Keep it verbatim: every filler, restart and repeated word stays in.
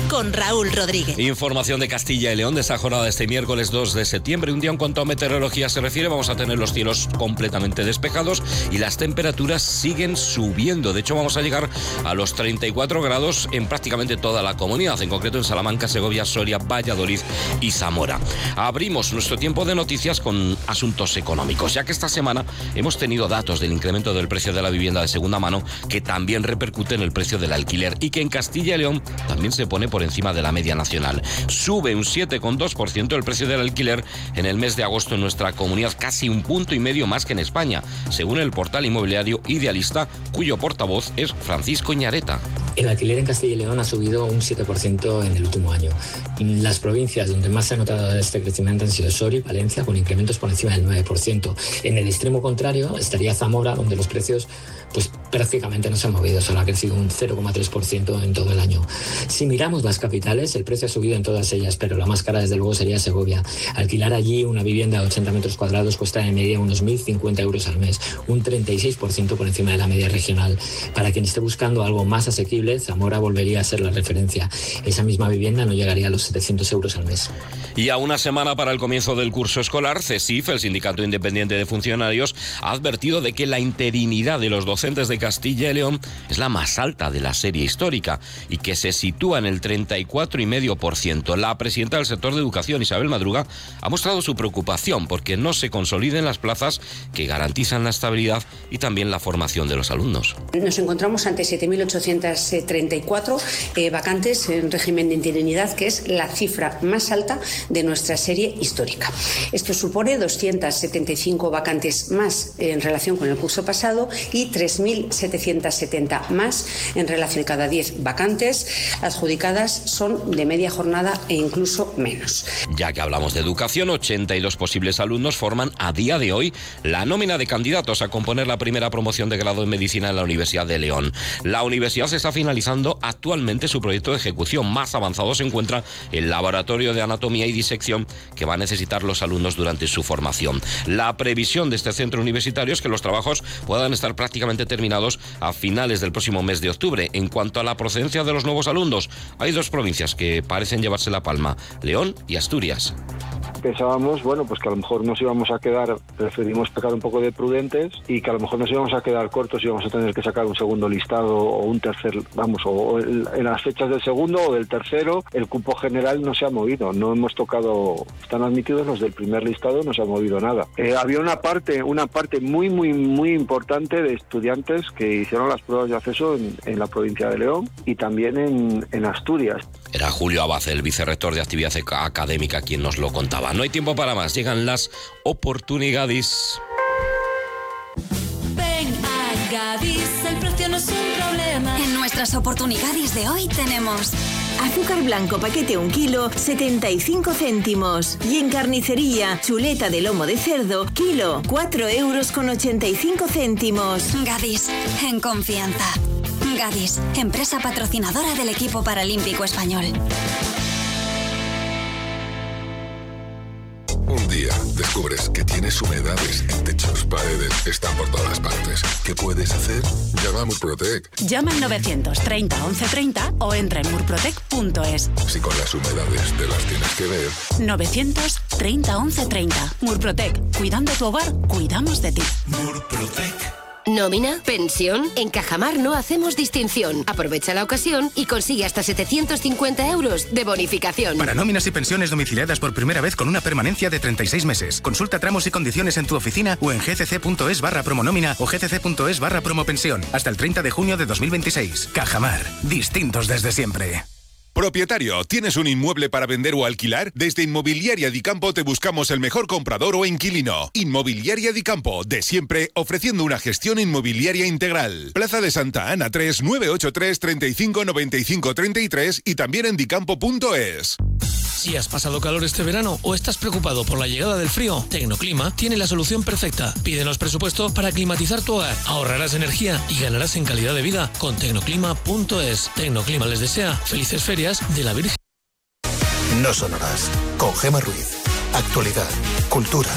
con Raúl Rodríguez. Información de Castilla y León de esta jornada de este miércoles dos de septiembre. Un día en cuanto a meteorología se refiere, vamos a tener los cielos completamente despejados y las temperaturas siguen subiendo. De hecho, vamos a llegar a los treinta y cuatro grados en prácticamente toda la comunidad, en concreto en Salamanca, Segovia, Soria, Valladolid y Zamora. Abrimos nuestro tiempo de noticias con asuntos económicos, ya que esta semana hemos tenido datos del incremento del precio de la vivienda de segunda mano que también repercute en el precio del alquiler y que en Castilla y León también se pone por encima de la media nacional. Sube un siete coma dos por ciento el precio del alquiler en el mes de agosto en nuestra comunidad, casi un punto y medio más que en España, según el portal inmobiliario Idealista, cuyo portavoz es Francisco Ñareta. El alquiler en Castilla y León ha subido un siete por ciento en el último año. Las provincias donde más se ha notado este crecimiento han sido Soria y Valencia, con incrementos por encima del nueve por ciento. En el extremo contrario estaría Zamora, donde los precios pues prácticamente no se han movido, solo ha crecido un cero coma tres por ciento en todo el año. Si miramos las capitales, el precio ha subido en todas ellas, pero la más cara desde luego sería Segovia. Alquilar allí una vivienda de ochenta metros cuadrados cuesta en media unos mil cincuenta euros al mes, un treinta y seis por ciento por encima de la media regional. Para quien esté buscando algo más asequible, Zamora volvería a ser la referencia. Esa misma vivienda no llegaría a los setecientos euros al mes. Y a una semana para el comienzo del curso escolar, CESIF, el Sindicato Independiente de Funcionarios, ha advertido de que la interinidad de los docentes de Castilla y León es la más alta de la serie histórica y que se sitúa en el treinta y cuatro coma cinco por ciento. La presidenta del sector de educación, Isabel Madruga, ha mostrado su preocupación porque no se consoliden las plazas que garantizan la estabilidad y también la formación de los alumnos. Nos encontramos ante siete mil ochocientos treinta y cuatro eh, vacantes en régimen de interinidad, que es la cifra más alta de nuestra serie histórica. Esto supone doscientas setenta y cinco vacantes más en relación con el curso pasado y tres mil setecientos setenta más en relación. Cada diez vacantes adjudicadas son de media jornada e incluso menos. Ya que hablamos de educación, ochenta y dos posibles alumnos forman a día de hoy la nómina de candidatos a componer la primera promoción de grado en medicina en la Universidad de León. La universidad está finalizando actualmente su proyecto de ejecución. Más avanzado se encuentra el laboratorio de anatomía y disección que va a necesitar los alumnos durante su formación. La previsión de este centro universitario es que los trabajos puedan estar prácticamente terminados a finales del próximo mes de octubre. En cuanto a la procedencia de los nuevos alumnos, hay dos provincias que parecen llevarse la palma: León y Asturias. Pensábamos, bueno, pues que a lo mejor nos íbamos a quedar, preferimos pecar un poco de prudentes y que a lo mejor nos íbamos a quedar cortos y íbamos a tener que sacar un segundo listado o un tercer, vamos, o el, en las fechas del segundo o del tercero. El cupo general no se ha movido, no hemos tocado, están admitidos los del primer listado, no se ha movido nada. Eh, había una parte, una parte muy, muy, muy importante de estudiantes que hicieron las pruebas de acceso en, en la provincia de León y también en, en Asturias. Era Julio Abad, el vicerrector de actividad académica, quien nos lo contaba. No hay tiempo para más, llegan las oportunidades. Ven a Gadis, el precio no es un problema. En nuestras oportunidades de hoy tenemos azúcar blanco paquete un kilo, setenta y cinco céntimos. Y en carnicería, chuleta de lomo de cerdo, kilo, cuatro euros con ochenta y cinco céntimos. Gadis, en confianza. Gadis, empresa patrocinadora del equipo paralímpico español. Un día descubres que tienes humedades en techos, paredes, están por todas partes. ¿Qué puedes hacer? Llama a Murprotec. Llama al novecientos treinta once treinta o entra en murprotec punto es. Si con las humedades te las tienes que ver. novecientos treinta once treinta. Murprotec. Cuidando tu hogar, cuidamos de ti. Murprotec. ¿Nómina? ¿Pensión? En Cajamar no hacemos distinción. Aprovecha la ocasión y consigue hasta setecientos cincuenta euros de bonificación. Para nóminas y pensiones domiciliadas por primera vez con una permanencia de treinta y seis meses. Consulta tramos y condiciones en tu oficina o en gcc.es barra promonómina o gcc.es barra promopensión. Hasta el treinta de junio de dos mil veintiséis. Cajamar. Distintos desde siempre. Propietario, ¿tienes un inmueble para vender o alquilar? Desde Inmobiliaria Dicampo te buscamos el mejor comprador o inquilino. Inmobiliaria Dicampo, de siempre, ofreciendo una gestión inmobiliaria integral. Plaza de Santa Ana tres, nueve ocho tres, treinta y cinco noventa y cinco treinta y tres y también en dicampo punto es. Si has pasado calor este verano o estás preocupado por la llegada del frío, Tecnoclima tiene la solución perfecta. Pídenos presupuesto para climatizar tu hogar. Ahorrarás energía y ganarás en calidad de vida con tecnoclima punto es. Tecnoclima les desea felices ferias de la Virgen. No son horas. Con Gema Ruiz. Actualidad, cultura,